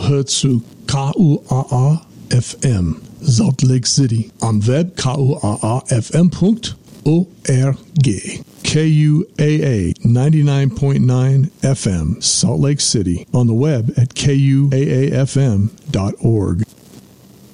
hört zu KUAA FM, Salt Lake City. Am Web kuaafm.org. KUAA 99.9 FM, Salt Lake City. On the web at kuaafm.org.